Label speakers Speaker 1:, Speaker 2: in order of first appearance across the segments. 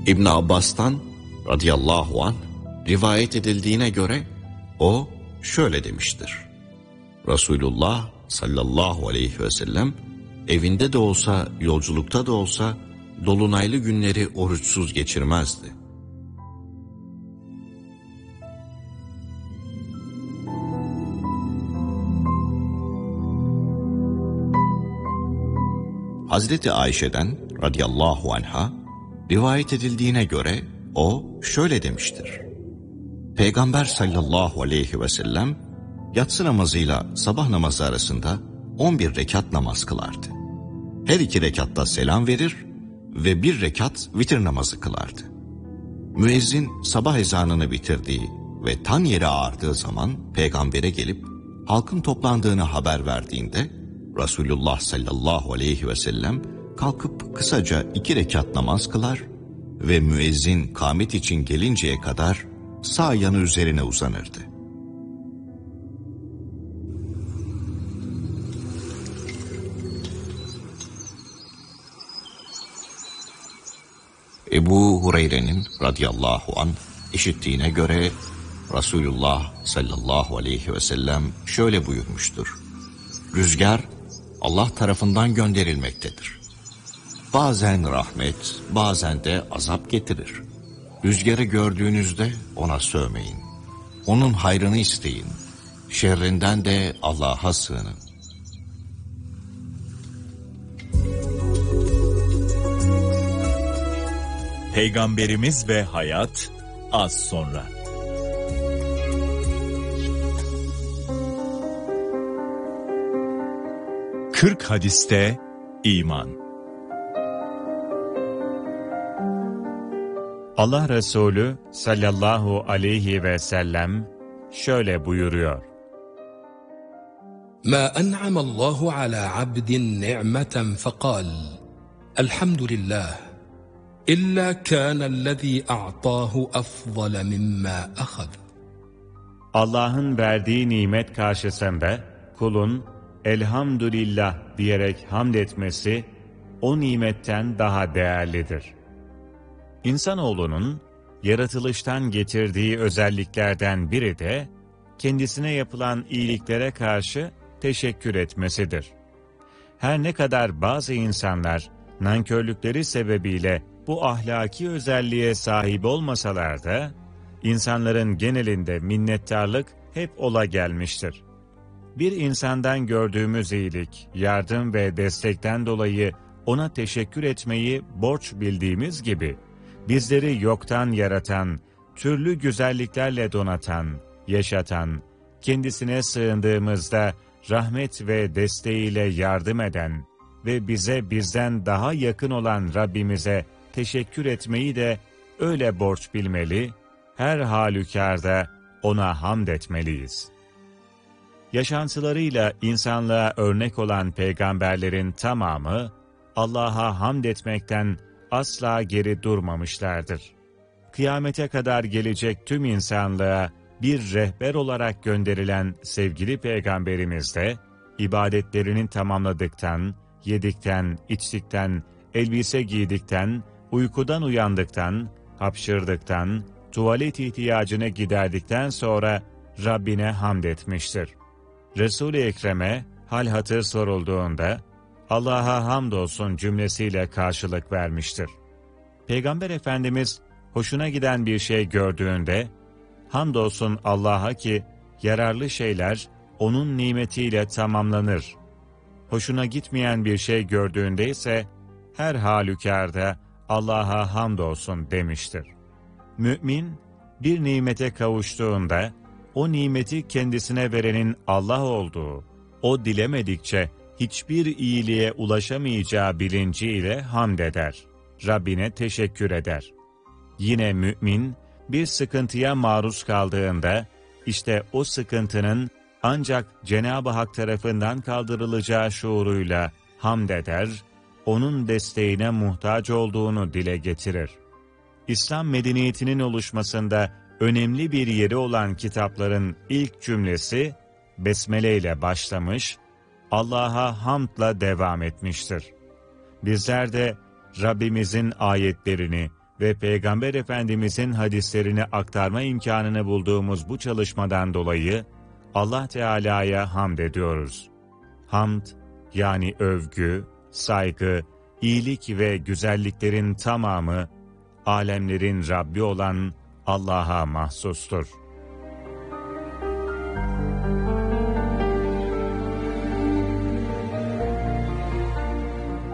Speaker 1: İbn Abbas'tan radıyallahu anh rivayet edildiğine göre o şöyle demiştir. Resulullah sallallahu aleyhi ve sellem evinde de olsa yolculukta da olsa dolunaylı günleri oruçsuz geçirmezdi. Hazreti Ayşe'den radıyallahu anha rivayet edildiğine göre o şöyle demiştir. Peygamber sallallahu aleyhi ve sellem yatsı namazıyla sabah namazı arasında 11 rekat namaz kılardı. Her 2 rekatta selam verir ve 1 rekat vitir namazı kılardı. Müezzin sabah ezanını bitirdiği ve tan yeri ağardığı zaman peygambere gelip halkın toplandığını haber verdiğinde Resulullah sallallahu aleyhi ve sellem kalkıp kısaca 2 rekat namaz kılar ve müezzin kâmet için gelinceye kadar sağ yanı üzerine uzanırdı. Ebu Hureyre'nin radıyallahu anh işittiğine göre Resulullah sallallahu aleyhi ve sellem şöyle buyurmuştur. Rüzgar Allah tarafından gönderilmektedir. Bazen rahmet, bazen de azap getirir. Rüzgarı gördüğünüzde ona sövmeyin. Onun hayrını isteyin. Şerrinden de Allah'a sığının.
Speaker 2: Peygamberimiz ve hayat az sonra. Kırk hadiste iman. Allah Resulü sallallahu aleyhi ve sellem şöyle buyuruyor.
Speaker 3: مَا أَنْعَمَ اللّٰهُ عَلَى عَبْدٍ نِعْمَةً فَقَالَ الْحَمْدُ لِلّٰهِ إِلَّا كَانَ الَّذ۪ي أَعْطَاهُ أَفْضَلَ مِمَّا أَخَذَ.
Speaker 4: Allah'ın verdiği nimet karşısında kulun elhamdülillah diyerek hamd etmesi o nimetten daha değerlidir. İnsanoğlunun yaratılıştan getirdiği özelliklerden biri de kendisine yapılan iyiliklere karşı teşekkür etmesidir. Her ne kadar bazı insanlar nankörlükleri sebebiyle bu ahlaki özelliğe sahip olmasalar da insanların genelinde minnettarlık hep ola gelmiştir. Bir insandan gördüğümüz iyilik, yardım ve destekten dolayı ona teşekkür etmeyi borç bildiğimiz gibi, bizleri yoktan yaratan, türlü güzelliklerle donatan, yaşatan, kendisine sığındığımızda rahmet ve desteğiyle yardım eden ve bize bizden daha yakın olan Rabbimize teşekkür etmeyi de öyle borç bilmeli, her halükarda ona hamd etmeliyiz. Yaşantılarıyla insanlığa örnek olan peygamberlerin tamamı, Allah'a hamd etmekten asla geri durmamışlardır. Kıyamete kadar gelecek tüm insanlığa bir rehber olarak gönderilen sevgili peygamberimiz de, ibadetlerini tamamladıktan, yedikten, içtikten, elbise giydikten, uykudan uyandıktan, hapşırdıktan, tuvalet ihtiyacını giderdikten sonra Rabbine hamd etmiştir. Resul-i Ekrem'e hal hatır sorulduğunda, Allah'a hamdolsun cümlesiyle karşılık vermiştir. Peygamber Efendimiz hoşuna giden bir şey gördüğünde, hamdolsun Allah'a ki yararlı şeyler onun nimetiyle tamamlanır. Hoşuna gitmeyen bir şey gördüğünde ise her halükarda Allah'a hamdolsun demiştir. Mümin bir nimete kavuştuğunda o nimeti kendisine verenin Allah olduğu, o dilemedikçe hiçbir iyiliğe ulaşamayacağı bilinciyle hamd eder. Rabbine teşekkür eder. Yine mümin bir sıkıntıya maruz kaldığında işte o sıkıntının ancak Cenab-ı Hak tarafından kaldırılacağı şuuruyla hamd eder, onun desteğine muhtaç olduğunu dile getirir. İslam medeniyetinin oluşmasında önemli bir yeri olan kitapların ilk cümlesi Besmele ile başlamış, Allah'a hamdla devam etmiştir. Bizler de Rabbimizin ayetlerini, ve Peygamber Efendimizin hadislerini aktarma imkanını bulduğumuz bu çalışmadan dolayı Allah Teala'ya hamd ediyoruz. Hamd, yani övgü, saygı, iyilik ve güzelliklerin tamamı, alemlerin Rabbi olan Allah'a mahsustur.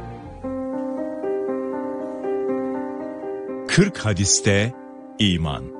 Speaker 2: Kırk hadiste iman.